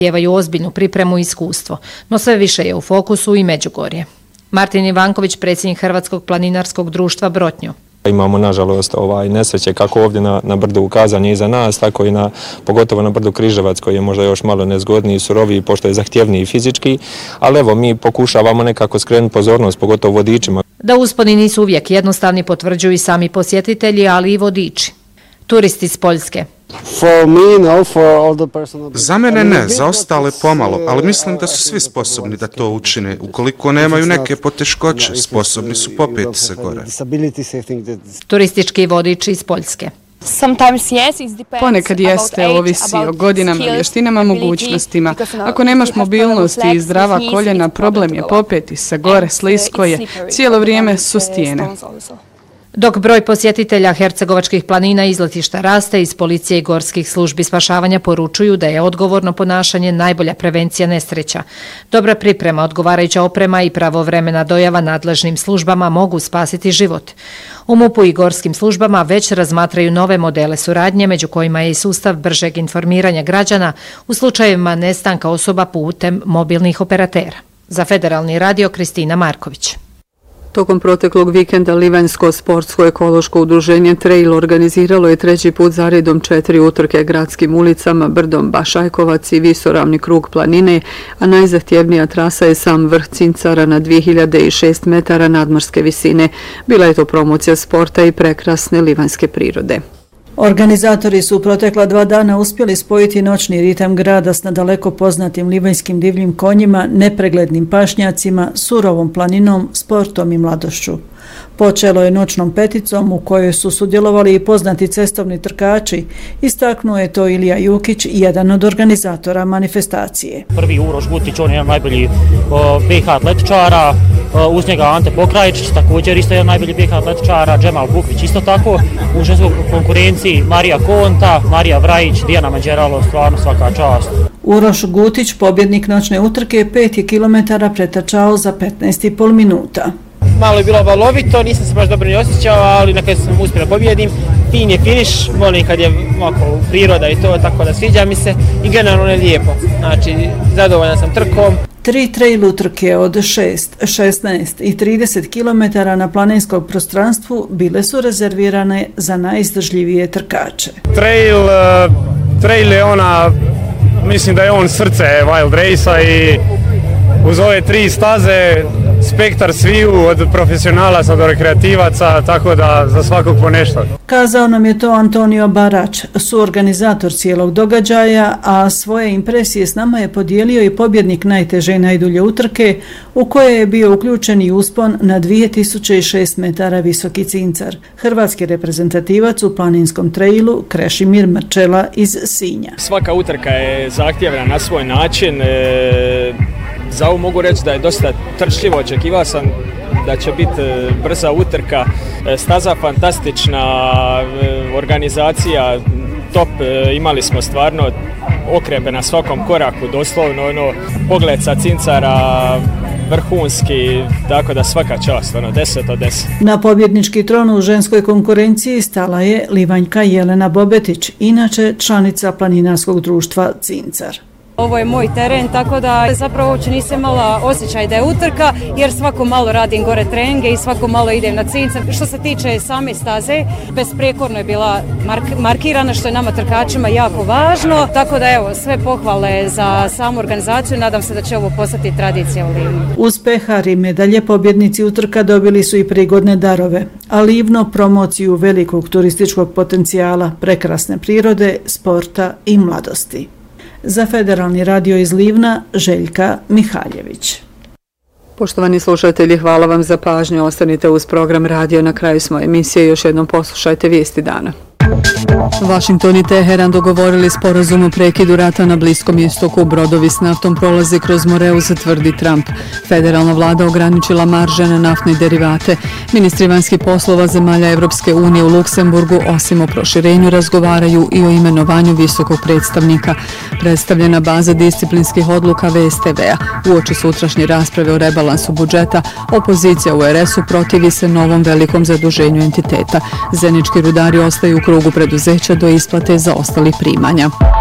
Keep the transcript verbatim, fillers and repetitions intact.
zahtijevaju ozbiljnu pripremu i iskustvo, no sve više je u fokusu i Međugorje. Martin Ivanković, predsjednik Hrvatskog planinarskog društva Brotnjo. Imamo, nažalost, ovaj nesreće kako ovdje na, na brdu Ukazanje iza nas, tako i na, pogotovo na brdu Križevac, koji je možda još malo nezgodniji i suroviji, pošto je zahtjevniji fizički, ali evo, mi pokušavamo nekako skrenuti pozornost, pogotovo vodičima. Da usponi nisu uvijek jednostavni, potvrđuju i sami posjetitelji, ali i vodiči. Turisti iz Poljske. Za mene ne, za ostale pomalo, ali mislim da su svi sposobni da to učine. Ukoliko nemaju neke poteškoće, sposobni su popeti se gore. Turistički vodiči iz Poljske. Ponekad jeste, ovisi o godinama, vještinama, mogućnostima. Ako nemaš mobilnosti i zdrava koljena, problem je popeti se gore, slisko je, cijelo vrijeme su stijene. Dok broj posjetitelja hercegovačkih planina i izletišta raste, iz policije i gorskih službi spašavanja poručuju da je odgovorno ponašanje najbolja prevencija nesreća. Dobra priprema, odgovarajuća oprema i pravovremena dojava nadležnim službama mogu spasiti život. U MUP-u i gorskim službama već razmatraju nove modele suradnje, među kojima je i sustav bržeg informiranja građana u slučajevima nestanka osoba putem mobilnih operatera. Za Federalni radio, Kristina Marković. Tokom proteklog vikenda Livanjsko sportsko ekološko udruženje Trail organiziralo je treći put zaredom četiri utrke gradskim ulicama, brdom Bašajkovac i visoravni krug planine, a najzahtjevnija trasa je sam vrh Cincara na dvije hiljade šest metara nadmorske visine. Bila je to promocija sporta i prekrasne livanjske prirode. Organizatori su u protekla dva dana uspjeli spojiti noćni ritam grada s nadaleko poznatim livanjskim divljim konjima, nepreglednim pašnjacima, surovom planinom, sportom i mladošću. Počelo je noćnom peticom u kojoj su sudjelovali i poznati cestovni trkači. Istaknuo je to Ilija Jukić, jedan od organizatora manifestacije. Prvi Uroš Gutić, on je jedan najbolji B H atletičara, uz njega Ante Pokrajičić, također isto jedan najbolji B H atletičara, Džemal Bukvić isto tako, u ženskoj konkurenciji Marija Konta, Marija Vrajić, Dijana Mađeralo, stvarno svaka čast. Uroš Gutić, pobjednik noćne utrke, pet je kilometara pretrčao za petnaest i pol minuta. Malo je bilo valovito, nisam se baš dobro ni osjećao, ali na kraju sam uspio da pobjedim. Fin je finiš, volim kad je ovako priroda i to, tako da sviđa mi se i generalno je lijepo. Znači, zadovoljan sam trkom. Tri trail utrke od šest, šesnaest i trideset kilometara na planinskom prostranstvu bile su rezervirane za najizdržljivije trkače. Trail, uh, trail je ona, mislim da je on srce Wild Race-a i uz ove tri staze spektar sviju od profesionalaca do rekreativaca, tako da za svakog po nešto. Kazao nam je to Antonio Barač, suorganizator cijelog događaja, a svoje impresije s nama je podijelio i pobjednik najteže i najdulje utrke, u koje je bio uključen i uspon na dvije tisuće šest metara visoki Cincar. Hrvatski reprezentativac u planinskom trailu Krešimir Mrčela iz Sinja. Svaka utrka je zahtjevna na svoj način. E... Za ovo mogu reći da je dosta trčljivo, očekivao sam da će biti brza utrka, staza fantastična, organizacija top, imali smo stvarno okrebe na svakom koraku, doslovno ono, pogled sa Cincara, vrhunski, tako da svaka čast, ono, deset od deset. Na pobjednički tron u ženskoj konkurenciji stala je Livanjka Jelena Bobetić, inače članica planinarskog društva Cincar. Ovo je moj teren, tako da zapravo uopće nisam imala osjećaj da je utrka, jer svako malo radim gore treninge i svako malo idem na Cincar. Što se tiče same staze, besprijekorno je bila mark markirana, što je nama trkačima jako važno, tako da evo, sve pohvale za samu organizaciju, nadam se da će ovo postati tradicija u Livnu. Uz pehar i medalje pobjednici utrka dobili su i prigodne darove, a Livno promociju velikog turističkog potencijala, prekrasne prirode, sporta i mladosti. Za Federalni radio iz Livna, Željka Mihaljević. Poštovani slušatelji, hvala vam za pažnju. Ostanite uz program radio. Na kraju smo emisije. Još jednom poslušajte vijesti dana. Washington i Teheran dogovorili sporazum o prekidu rata na Bliskom istoku. Brodovi s naftom prolaze kroz Moreuz, tvrdi Trump. Federalna vlada ograničila marže na naftne derivate. Ministri vanjskih poslova zemalja Evropske unije u Luksemburgu osim o proširenju razgovaraju i o imenovanju visokog predstavnika. Predstavljena baza disciplinskih odluka V S T V-a. Uoči sutrašnje rasprave o rebalansu budžeta, opozicija u R S-u protivi se novom velikom zaduženju entiteta. Zenički rudari ostaju u krugu preduzeća do isplate zaostalih primanja.